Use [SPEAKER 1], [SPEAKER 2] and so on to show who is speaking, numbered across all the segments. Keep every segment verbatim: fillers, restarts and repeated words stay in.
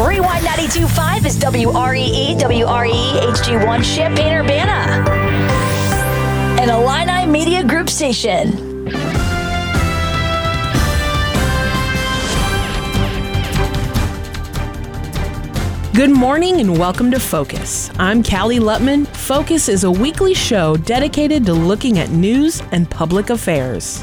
[SPEAKER 1] Rewind ninety-two point five is W R E E, W R E E H G one Champaign-Urbana. An Illini Media Group station.
[SPEAKER 2] Good morning and welcome to Focus. I'm Callie Lutman. Focus is a weekly show dedicated to looking at news and public affairs.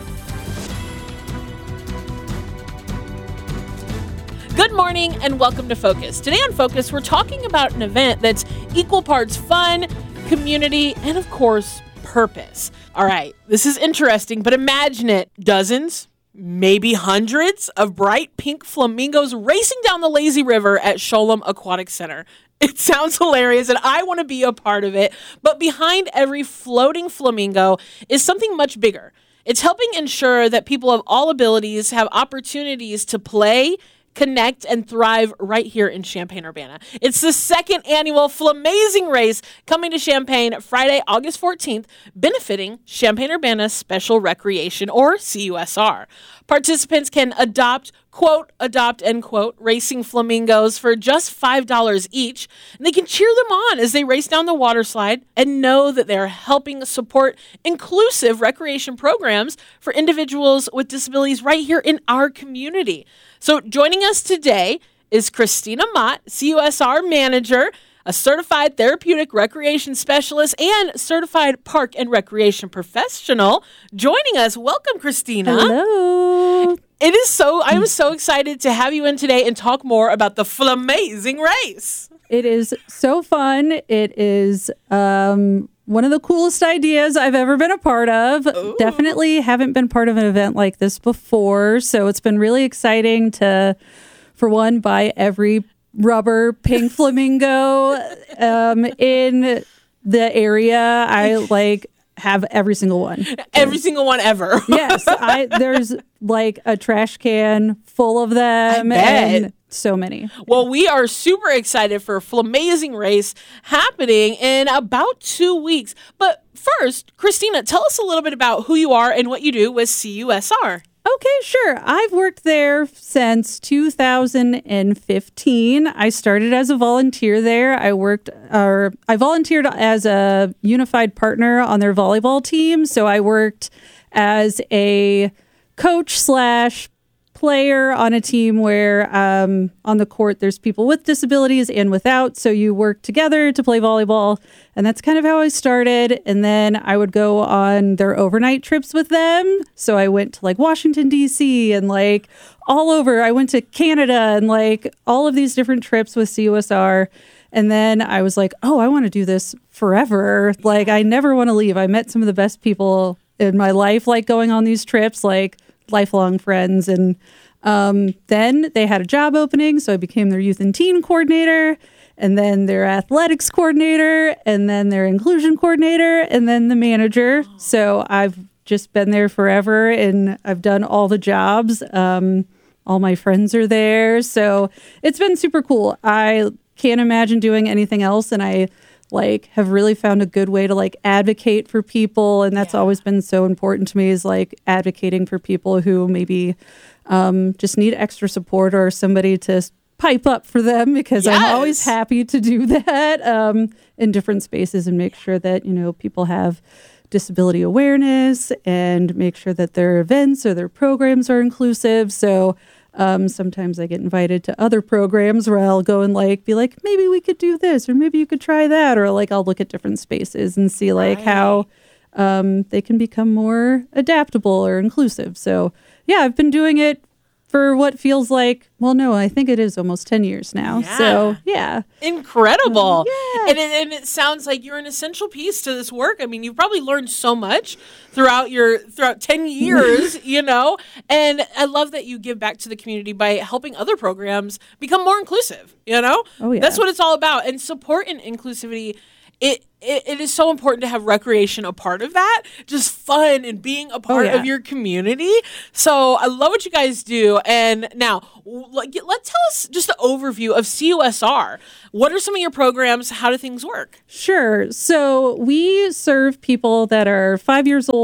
[SPEAKER 2] Good morning and welcome to Focus. Today on Focus, we're talking about an event that's equal parts fun, community, and of course, purpose. All right, this is interesting, but imagine it. Dozens, maybe hundreds of bright pink flamingos racing down the lazy river at Sholem Aquatic Center. It sounds hilarious and I want to be a part of it, but behind every floating flamingo is something much bigger. It's helping ensure that people of all abilities have opportunities to play, connect, and thrive right here in Champaign-Urbana. It's the second annual Flamazing Race coming to Champaign Friday, August fourteenth, benefiting Champaign-Urbana Special Recreation, or C U S R. Participants can adopt, quote, adopt, end quote, racing flamingos for just five dollars each, and they can cheer them on as they race down the water slide and know that they're helping support inclusive recreation programs for individuals with disabilities right here in our community. So joining us today is Christina Mott, C U S R manager, a certified therapeutic recreation specialist, and certified park and recreation professional. Joining us, welcome, Christina.
[SPEAKER 3] Hello.
[SPEAKER 2] It is so, I'm so excited to have you in today and talk more about the Flamazing Race.
[SPEAKER 3] It is so fun. It is um, one of the coolest ideas I've ever been a part of. Ooh. Definitely haven't been part of an event like this before. So it's been really exciting to, for one, buy every rubber pink flamingo um, in the area. I like have every single one.
[SPEAKER 2] Every single one ever.
[SPEAKER 3] Yes. I there's like a trash can full of them.
[SPEAKER 2] I bet.
[SPEAKER 3] And so many.
[SPEAKER 2] Well, we are super excited for Flamazing Race happening in about two weeks. But first, Christina, tell us a little bit about who you are and what you do with C U S R.
[SPEAKER 3] Okay, sure. I've worked there since two thousand fifteen. I started as a volunteer there. I worked, or I volunteered as a unified partner on their volleyball team. So I worked as a coach slash player on a team where um, on the court there's people with disabilities and without, so you work together to play volleyball, and that's kind of how I started. And then I would go on their overnight trips with them, so I went to like Washington D C and like all over. I went to Canada and like all of these different trips with C U S R. And then I was like, oh, I want to do this forever. Like, I never want to leave. I met some of the best people in my life, like going on these trips, like lifelong friends. And um, then they had a job opening, so I became their youth and teen coordinator, and then their athletics coordinator, and then their inclusion coordinator, and then the manager. So I've just been there forever, and I've done all the jobs. Um, all my friends are there, so it's been super cool. I can't imagine doing anything else, and I like have really found a good way to like advocate for people, and that's yeah. always been so important to me, is like advocating for people who maybe um, just need extra support or somebody to pipe up for them, because yes. I'm always happy to do that um, in different spaces and make sure that, you know, people have disability awareness and make sure that their events or their programs are inclusive. So Um, sometimes I get invited to other programs where I'll go and like be like, maybe we could do this, or maybe you could try that, or like I'll look at different spaces and see like right. how um, they can become more adaptable or inclusive. So yeah, I've been doing it for what feels like, well, no, I think it is almost ten years now.
[SPEAKER 2] Yeah.
[SPEAKER 3] So yeah.
[SPEAKER 2] Incredible.
[SPEAKER 3] Yeah.
[SPEAKER 2] And it, and it sounds like you're an essential piece to this work. I mean, you've probably learned so much throughout your, throughout ten years, you know, and I love that you give back to the community by helping other programs become more inclusive, you know?
[SPEAKER 3] Oh, yeah.
[SPEAKER 2] That's what it's all about. And support and inclusivity, it, it it is so important to have recreation a part of that, just fun and being a part
[SPEAKER 3] oh, yeah.
[SPEAKER 2] of your community. So I love what you guys do. And now, like, let's tell us just the overview of C U S R. What are some of your programs? How do things work?
[SPEAKER 3] Sure. So we serve people that are five years old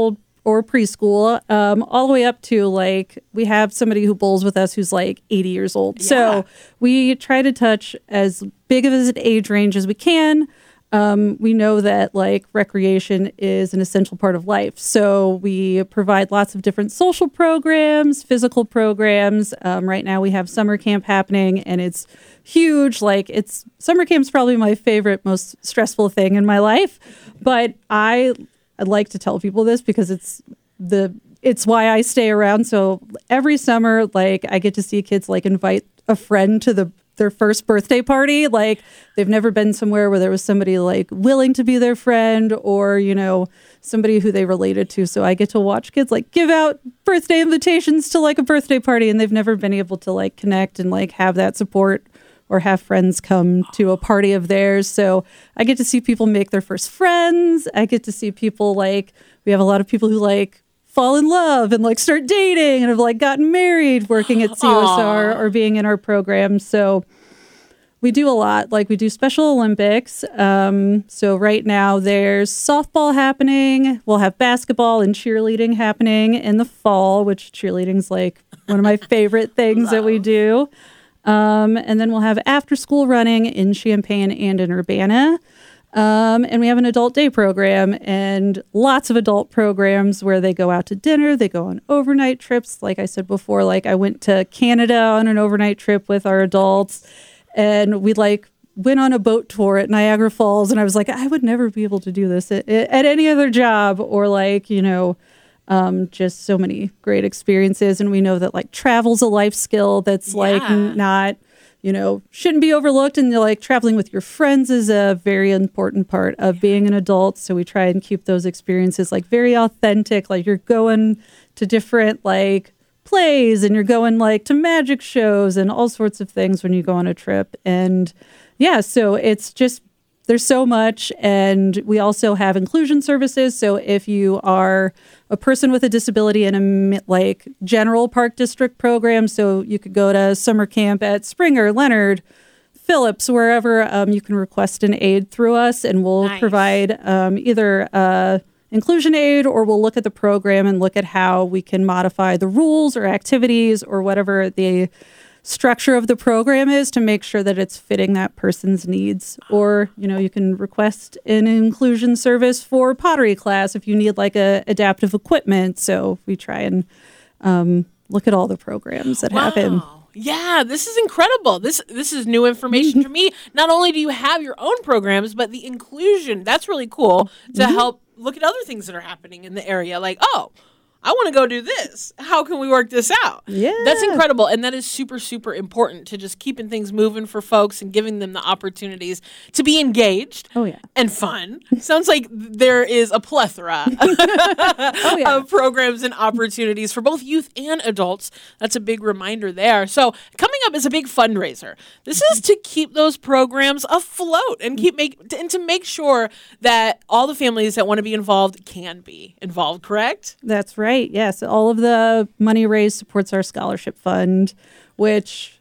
[SPEAKER 3] or preschool, um, all the way up to like we have somebody who bowls with us who's like eighty years old.
[SPEAKER 2] Yeah.
[SPEAKER 3] So we try to touch as big of an age range as we can. Um, we know that like recreation is an essential part of life. So we provide lots of different social programs, physical programs. Um, right now we have summer camp happening and it's huge. Like it's summer camp's probably my favorite, most stressful thing in my life. But I, I like to tell people this because it's the, it's why I stay around. So every summer, like I get to see kids like invite a friend to the their first birthday party. Like they've never been somewhere where there was somebody like willing to be their friend or, you know, somebody who they related to. So I get to watch kids like give out birthday invitations to like a birthday party and they've never been able to like connect and like have that support or have friends come to a party of theirs. So I get to see people make their first friends. I get to see people like, we have a lot of people who like fall in love and like start dating and have like gotten married working at C O S R or being in our program. So we do a lot. Like we do Special Olympics. Um, so right now there's softball happening. We'll have basketball and cheerleading happening in the fall, which cheerleading's like one of my favorite things that we do. Um, and then we'll have after school running in Champaign and in Urbana. Um, and we have an adult day program and lots of adult programs where they go out to dinner, they go on overnight trips. Like I said before, like I went to Canada on an overnight trip with our adults and we like went on a boat tour at Niagara Falls. And I was like, I would never be able to do this at, at any other job or like, you know, um, just so many great experiences. And we know that like travel's a life skill that's
[SPEAKER 2] Yeah.
[SPEAKER 3] like not, you know, shouldn't be overlooked. And you're like traveling with your friends is a very important part of being an adult. So we try and keep those experiences like very authentic. Like you're going to different like plays and you're going like to magic shows and all sorts of things when you go on a trip. And yeah, so it's just, there's so much. And we also have inclusion services. So if you are a person with a disability in a mi- like general park district program, so you could go to summer camp at Springer, Leonard, Phillips, wherever, um, you can request an aid through us and we'll
[SPEAKER 2] Nice.
[SPEAKER 3] provide um, either uh, inclusion aid or we'll look at the program and look at how we can modify the rules or activities or whatever the structure of the program is to make sure that it's fitting that person's needs. Or, you know, you can request an inclusion service for pottery class if you need like a adaptive equipment. So we try and um, look at all the programs that happen.
[SPEAKER 2] Wow. Yeah, this is incredible. This this is new information to me. Not only do you have your own programs, but the inclusion, that's really cool to
[SPEAKER 3] Mm-hmm.
[SPEAKER 2] help look at other things that are happening in the area. Like, oh, I want to go do this. How can we work this out?
[SPEAKER 3] Yeah.
[SPEAKER 2] That's incredible. And that is super, super important to just keeping things moving for folks and giving them the opportunities to be engaged
[SPEAKER 3] Oh, yeah.
[SPEAKER 2] and fun. Sounds like there is a plethora
[SPEAKER 3] Oh, yeah.
[SPEAKER 2] of programs and opportunities for both youth and adults. That's a big reminder there. So coming up is a big fundraiser. This is to keep those programs afloat and keep make and to make sure that all the families that want to be involved can be involved, correct?
[SPEAKER 3] That's right. Yes. All of the money raised supports our scholarship fund, which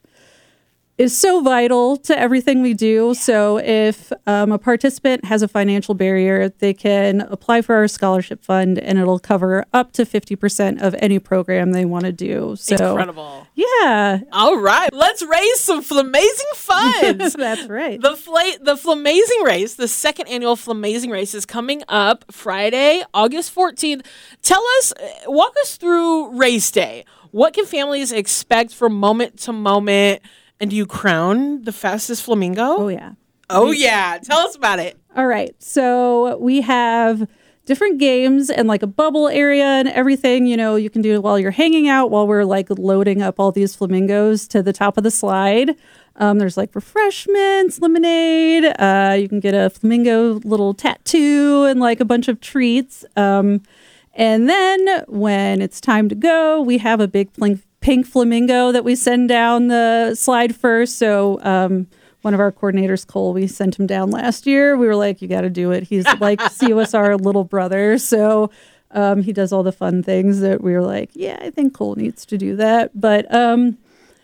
[SPEAKER 3] is so vital to everything we do. So if um, a participant has a financial barrier, they can apply for our scholarship fund and it'll cover up to fifty percent of any program they want to do. So
[SPEAKER 2] Incredible.
[SPEAKER 3] yeah,
[SPEAKER 2] All right, let's raise some Flamazing funds.
[SPEAKER 3] that's right.
[SPEAKER 2] The fla- the Flamazing Race, the second annual Flamazing Race, is coming up Friday, August fourteenth. Tell us, uh, walk us through race day. What can families expect from moment to moment? And do you crown the fastest flamingo?
[SPEAKER 3] Oh, yeah.
[SPEAKER 2] Oh, yeah. Tell us about it.
[SPEAKER 3] All right. So we have different games and like a bubble area and everything, you know, you can do it while you're hanging out, while we're like loading up all these flamingos to the top of the slide. Um, there's like refreshments, lemonade. Uh, you can get a flamingo little tattoo and like a bunch of treats. Um, and then when it's time to go, we have a big pink, pink flamingo that we send down the slide first. So um, one of our coordinators, Cole, we sent him down last year. We were like, you got to do it. He's like C O S R little brother. So um, he does all the fun things that we were like, yeah, I think Cole needs to do that. But um,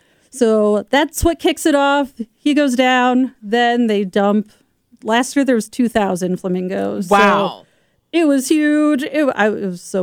[SPEAKER 3] so that's what kicks it off. He goes down. Then they dump. Last year there was two thousand flamingos.
[SPEAKER 2] Wow.
[SPEAKER 3] So it was huge. It, I, it was so